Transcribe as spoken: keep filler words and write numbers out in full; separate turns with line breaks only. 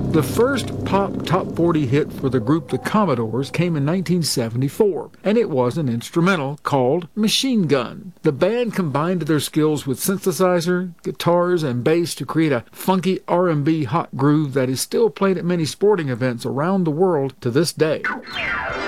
The first pop top forty hit for the group The Commodores came in nineteen seventy-four, and it was an instrumental called Machine Gun. The band combined their skills with synthesizer, guitars, and bass to create a funky R and B hot groove that is still played at many sporting events around the world to this day.